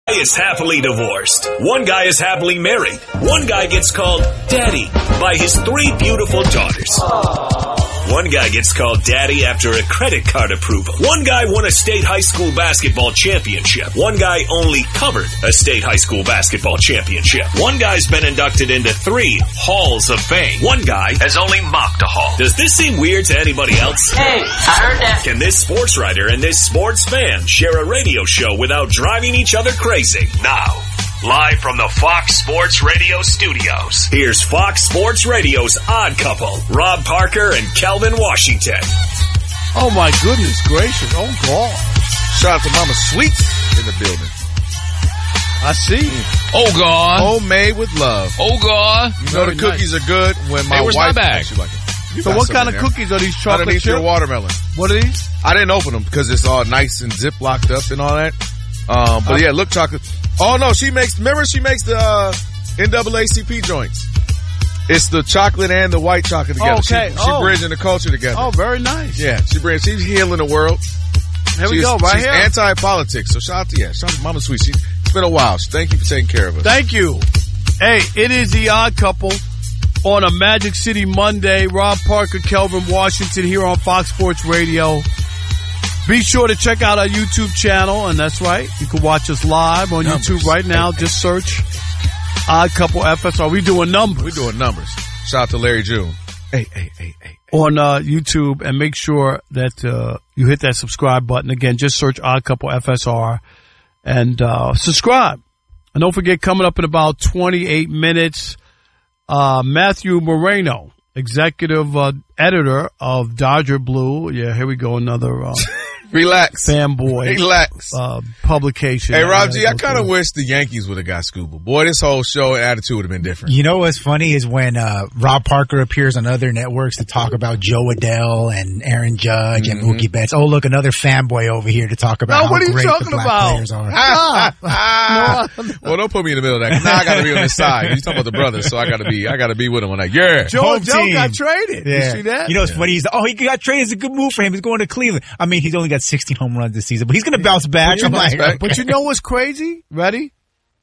is happily divorced. One guy is happily married. One guy gets called Daddy by his 3 beautiful daughters. One guy gets called Daddy after a credit card approval. One guy won a state high school basketball championship. One guy only covered a state high school basketball championship. One guy's been inducted into 3 halls of fame. One guy has only mocked a hall. Does this seem weird to anybody else? Hey, I heard that. Can this sports writer and this sports fan share a radio show without driving each other crazy? Now, live from the Fox Sports Radio studios, here's Fox Sports Radio's Odd Couple, Rob Parker and Kelvin Washington. Oh, my goodness gracious. Oh, God. Shout out to Mama Sweets in the building. I see. Oh, God. Homemade with love. Oh, God. You know the cookies are good when my where's wife my bag? actually like it. So what kind of cookies are these? Chocolate underneath chip? your watermelon. What are these? I didn't open them because it's all nice and zip locked up and all that. But yeah, look, chocolate. Oh no, she makes the NAACP joints. It's the chocolate and the white chocolate together. Okay. She bridging the culture together. Oh, very nice. Yeah, she's healing the world. Here we go, right she's here. She's anti-politics. So shout out to Mama Sweet. It's been a while. Thank you for taking care of us. Thank you. Hey, it is the Odd Couple on a Magic City Monday. Rob Parker, Kelvin Washington here on Fox Sports Radio. Be sure to check out our YouTube channel, and that's right. You can watch us live on YouTube right now. Just search Odd Couple FSR. We doing numbers. We're doing numbers. Shout out to Larry June. Hey. On YouTube, and make sure that you hit that subscribe button. Again, just search Odd Couple FSR and subscribe. And don't forget, coming up in about 28 minutes, Matthew Moreno, executive editor of Dodger Blue. Yeah, here we go, another Relax. fanboy Relax. publication. Hey, Rob G, I kind of wish the Yankees would have got Scuba. Boy, this whole show and attitude would have been different. You know what's funny is when Rob Parker appears on other networks to talk about Joe Adele and Aaron Judge and Mookie Betts. Oh, look, another fanboy over here to talk about how what are you great talking the black about? players are. Well, don't put me in the middle of that. Now I got to be on this side. You talking about the brothers, so I got to be with them on that. Yeah. Joe Home Adele team. got traded. Yeah. You see that? You know what's funny? He got traded. It's a good move for him. He's going to Cleveland. I mean, he's only got 16 home runs this season, but he's going to bounce back. But you know what's crazy? Ready?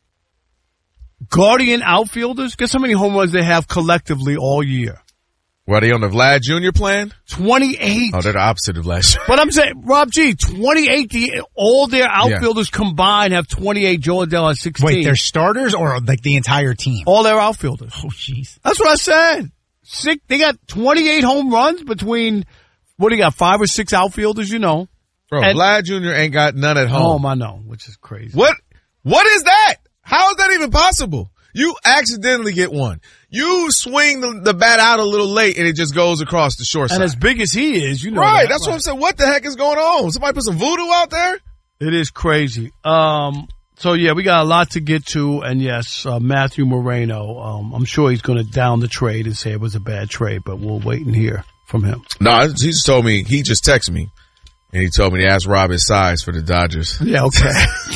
Guardian outfielders, guess how many home runs they have collectively all year? Were they on the Vlad Jr. plan? 28. Oh, they're the opposite of last year. But I'm saying, Rob G, 28. All their outfielders combined have 28. Joe Adele has 16. Wait, they're starters or like the entire team? All their outfielders. Oh, jeez. That's what I said. They got 28 home runs between, what do you got, 5 or 6 outfielders, you know. Bro, And- Vlad Jr. ain't got none at home. I know, which is crazy. What is that? How is that even possible? You accidentally get one. You swing the bat out a little late and it just goes across the short side. And as big as he is, you know. Right, that's what I'm saying. What the heck is going on? Somebody put some voodoo out there? It is crazy. So yeah, we got a lot to get to, and yes, Matthew Moreno, I'm sure he's going to down the trade and say it was a bad trade, but we'll wait and hear from him. No, he just told me, he just texted me, and he told me to ask Rob his size for the Dodgers. Yeah, okay.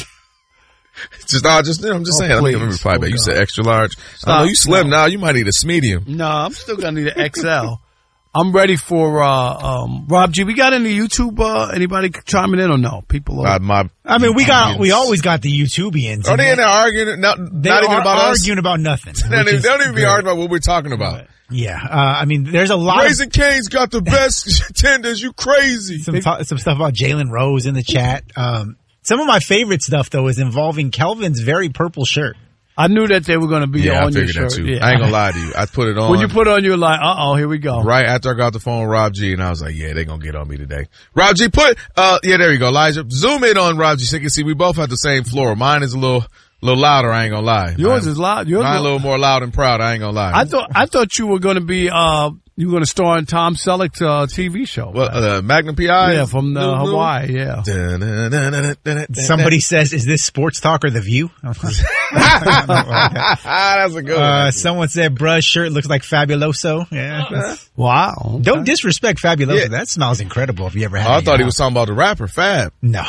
I'm just saying. I think I remember probably back. You said extra large. I know you slim now. You might need a medium. No, I'm still going to need an XL. I'm ready for Rob G. We got any YouTube? Anybody chiming in or no? People are. We always got the YouTubians. Are they in there arguing? Not even about us? Arguing about nothing. They don't even be arguing about what we're talking about. Right. Yeah, there's a lot. Raising Cane's got the best tenders. You crazy. Some stuff about Jalen Rose in the chat. Some of my favorite stuff though is involving Kelvin's very purple shirt. I knew that they were going to be on your I figured shirt. that too. Yeah. I ain't gonna lie to you. I put it on. When you put it on, you were like, here we go. Right after I got off the phone with Rob G, and I was like, yeah, they gonna get on me today. Rob G, there you go, Elijah. Zoom in on Rob G so you can see we both have the same floor. Mine is a little louder, I ain't gonna lie. Yours is loud. Mine a little more loud and proud, I ain't gonna lie. I thought you were going to be, you were going to star in Tom Selleck's TV show. Well, Magnum PI? Yeah, from Hawaii, yeah. Somebody says, is this Sports Talk or The View? That's a good one. Someone said, bruh's shirt looks like Fabuloso. Yeah. Wow. Okay. Don't disrespect Fabuloso. Yeah. That smells incredible if you ever had I thought he was talking about the rapper, Fab. No.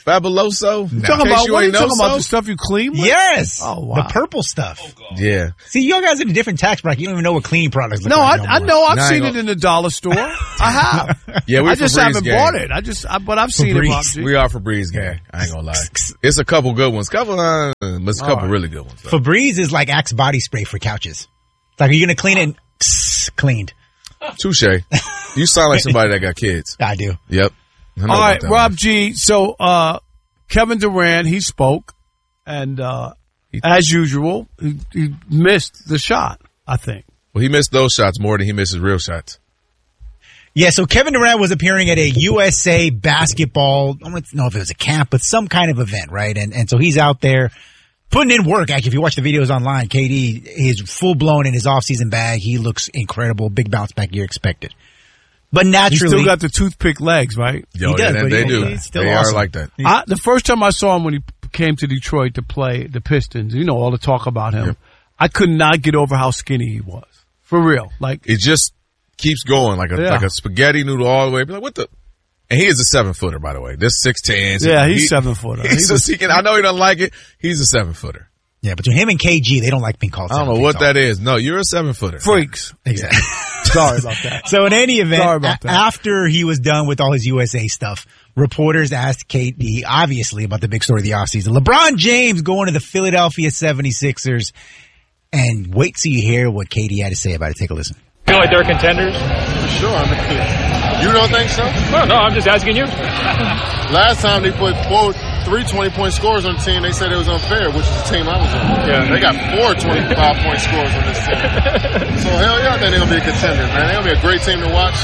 Fabuloso? You talking about what? Are you talking about the stuff you clean with? Yes. Oh, wow. The purple stuff. Yeah. See, you guys in a different tax bracket. You don't even know what cleaning products look No, like. I know. I've Now seen I it in the dollar store. I have. Yeah, we're I just Febreze haven't gang. bought it. But I've seen it, Febreze. Rob G. We are Febreze gang. I ain't gonna lie. It's a couple good ones. But it's a couple really good ones. Though. Febreze is like Axe body spray for couches. It's like, are you going to clean it? Cleaned. Touche. You sound like somebody that got kids. I do. Yep. I know All about right, that Rob one. G. So, Kevin Durant, he spoke, and as usual, he missed the shot, I think. Well, he missed those shots more than he misses real shots. Yeah, so Kevin Durant was appearing at a USA basketball, I don't know if it was a camp, but some kind of event, right? And so he's out there putting in work. Actually, if you watch the videos online, KD is full blown in his offseason bag. He looks incredible. Big bounce back year expected. But naturally, He still got the toothpick legs, right? Yo, He does, yeah, but they he- do. he's still They awesome. are like that. The first time I saw him when he came to Detroit to play the Pistons, you know, all the talk about him, Yep. I could not get over how skinny he was. For real. Like, It just keeps going like a spaghetti noodle all the way. Be like, what the? And he is a 7-footer, by the way. This 6'10". yeah, he's 7-footer. I know he doesn't like it. He's a 7-footer. Yeah, between him and KG, they don't like being called. I don't know what that is. No, you're a 7-footer. Freaks. Exactly. Sorry about that. So in any event, Sorry about that. after he was done with all his USA stuff, reporters asked KD, obviously, about the big story of the offseason. LeBron James going to the Philadelphia 76ers. And wait till you hear what KD had to say about it. Take a listen. Feel like they're contenders? For sure. You don't think so? No, I'm just asking you. Last time they put 3 20-point scores on the team, they said it was unfair, which is the team I was on. Yeah. They got 4 25-point scores on this team. So hell yeah, I think they're gonna be a contender, man. They're gonna be a great team to watch.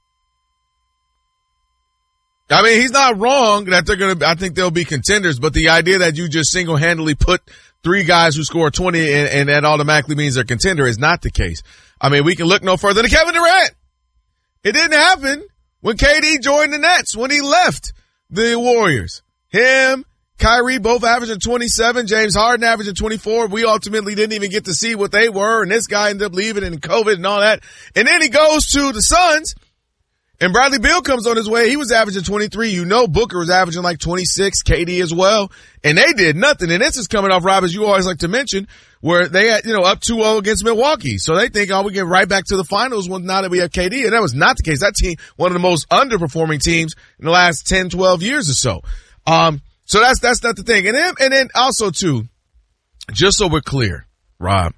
I mean, he's not wrong that I think they'll be contenders, but the idea that you just single-handedly put 3 guys who score 20 and that automatically means they're a contender is not the case. I mean, we can look no further than Kevin Durant. It didn't happen when KD joined the Nets, when he left the Warriors. Him, Kyrie both averaging 27, James Harden averaging 24. We ultimately didn't even get to see what they were, and this guy ended up leaving and COVID and all that. And then he goes to the Suns, and Bradley Beal comes on his way. He was averaging 23. You know Booker was averaging like 26, KD as well. And they did nothing. And this is coming off, Rob, as you always like to mention, where they had, up 2-0 against Milwaukee. So they think, we get right back to the finals now that we have KD. And that was not the case. That team, one of the most underperforming teams in the last 10, 12 years or so. So that's not the thing. And then also too, just so we're clear, Rob,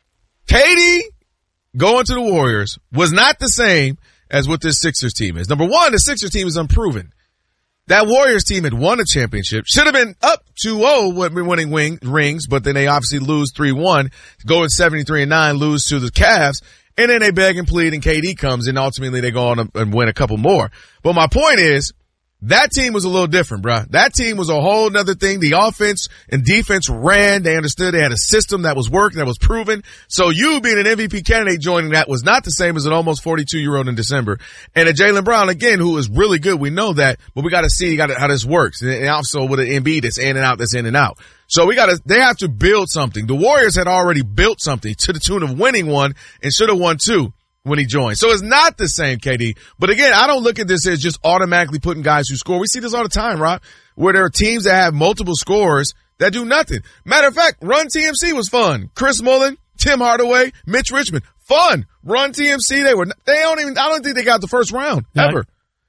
KD going to the Warriors was not the same as what this Sixers team is. Number one, the Sixers team is unproven. That Warriors team had won a championship, should have been up 2-0 winning rings, but then they obviously lose 3-1, go at 73-9, lose to the Cavs, and then they beg and plead and KD comes and ultimately they go on and win a couple more. But my point is, that team was a little different, bruh. That team was a whole nother thing. The offense and defense ran. They understood they had a system that was working, that was proven. So you being an MVP candidate joining that was not the same as an almost 42-year-old in December. And a Jaylen Brown, again, who is really good. We know that, but we got to see how this works. And also with an Embiid that's in and out, that's in and out. So they have to build something. The Warriors had already built something to the tune of winning one and should have won 2. When he joined. So it's not the same, KD. But again, I don't look at this as just automatically putting guys who score. We see this all the time, Rob, where there are teams that have multiple scorers that do nothing. Matter of fact, Run TMC was fun. Chris Mullin, Tim Hardaway, Mitch Richmond. Fun. Run TMC, I don't think they got the first round, ever.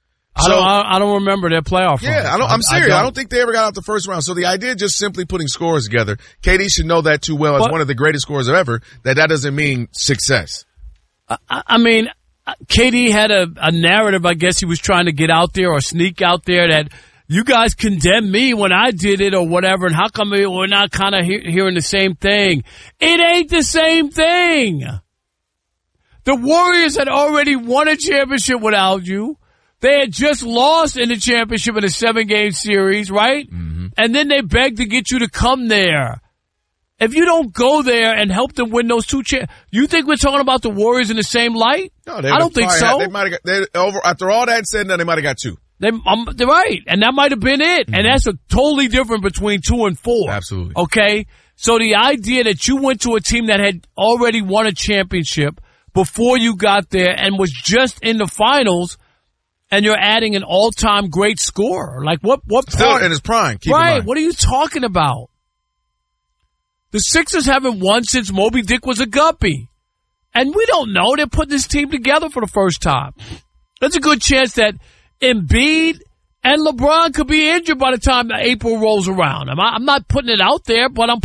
I don't remember their playoff Yeah, runs. I'm serious. I don't think they ever got out the first round. So the idea of just simply putting scores together, KD should know that too well as one of the greatest scorers ever, that doesn't mean success. I mean, KD had a narrative, I guess he was trying to get out there or sneak out there that you guys condemned me when I did it or whatever, and how come we're not kind of hearing the same thing? It ain't the same thing. The Warriors had already won a championship without you. They had just lost in the championship in a 7-game series, right? Mm-hmm. And then they begged to get you to come there. If you don't go there and help them win those 2 you think we're talking about the Warriors in the same light? No, I don't think so. They might have got after all that said, they might have got 2. They're right, and that might have been it. Mm-hmm. And that's a totally different between 2 and 4. Absolutely. Okay, so the idea that you went to a team that had already won a championship before you got there and was just in the finals, and you're adding an all-time great scorer. Like what Still part? in his prime. Keep in Right. mind. What are you talking about? The Sixers haven't won since Moby Dick was a guppy. And we don't know. They're putting this team together for the first time. There's a good chance that Embiid and LeBron could be injured by the time April rolls around. I'm not putting it out there, but I'm